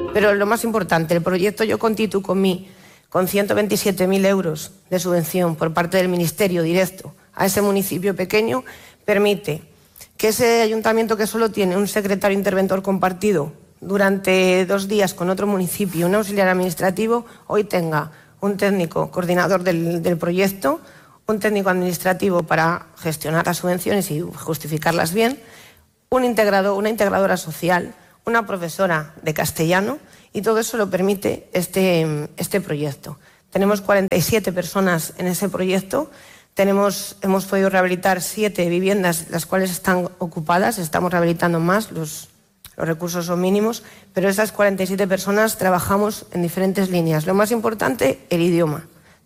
Pero lo más importante, el proyecto Yo Contitu con Mi, con 127.000 euros de subvención por parte del Ministerio directo a ese municipio pequeño, permite que ese ayuntamiento que solo tiene un secretario interventor compartido durante 2 días con otro municipio, un auxiliar administrativo, hoy tenga un técnico coordinador del proyecto, un técnico administrativo para gestionar las subvenciones y justificarlas bien, una integradora social, una profesora de castellano, y todo eso lo permite este proyecto. Tenemos 47 personas en ese proyecto. Hemos podido rehabilitar 7 viviendas, las cuales están ocupadas. Estamos rehabilitando más, los recursos son mínimos, pero esas 47 personas trabajamos en diferentes líneas. Lo más importante, el idioma.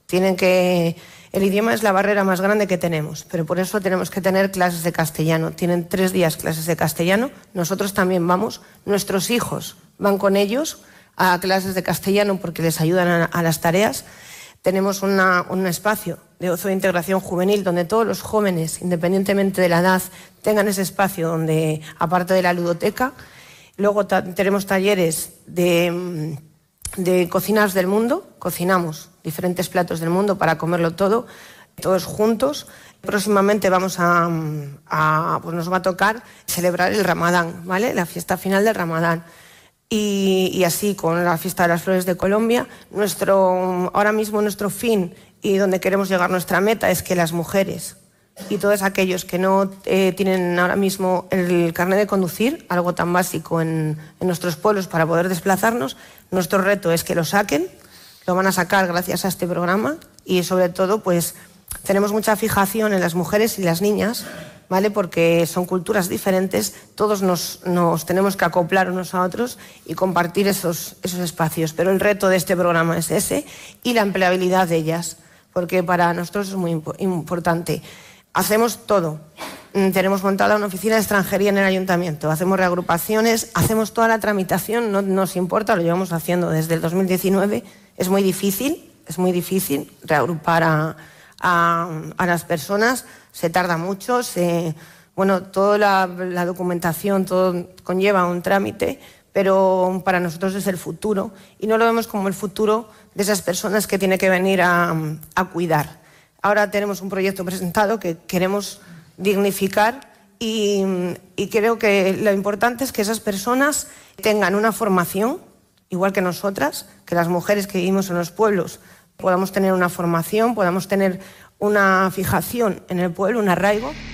El idioma es la barrera más grande que tenemos, pero por eso tenemos que tener clases de castellano. Tienen 3 días clases de castellano, nosotros también vamos, nuestros hijos van con ellos a clases de castellano porque les ayudan a las tareas. Tenemos un espacio de ocio de integración juvenil donde todos los jóvenes, independientemente de la edad, tengan ese espacio donde, aparte de la ludoteca. Luego tenemos talleres de cocinas del mundo, cocinamos diferentes platos del mundo para comerlo todo, todos juntos. Próximamente nos va a tocar celebrar el Ramadán, ¿vale? La fiesta final del Ramadán. Y así con la fiesta de las flores de Colombia, ahora mismo nuestro fin y donde queremos llegar, nuestra meta, es que las mujeres y todos aquellos que no tienen ahora mismo el carnet de conducir, algo tan básico en nuestros pueblos para poder desplazarnos, nuestro reto es que lo saquen. Lo van a sacar gracias a este programa y sobre todo pues tenemos mucha fijación en las mujeres y las niñas, ¿vale? Porque son culturas diferentes, todos nos tenemos que acoplar unos a otros y compartir esos espacios, pero el reto de este programa es ese y la empleabilidad de ellas, porque para nosotros es muy importante. Hacemos todo. Tenemos montada una oficina de extranjería en el ayuntamiento, hacemos reagrupaciones, hacemos toda la tramitación, no nos importa, lo llevamos haciendo desde el 2019. Es muy difícil reagrupar a las personas, se tarda mucho, toda la documentación, todo conlleva un trámite, pero para nosotros es el futuro y no lo vemos como el futuro de esas personas que tiene que venir a cuidar. Ahora tenemos un proyecto presentado que queremos dignificar y creo que lo importante es que esas personas tengan una formación, igual que nosotras, que las mujeres que vivimos en los pueblos podamos tener una formación, podamos tener una fijación en el pueblo, un arraigo.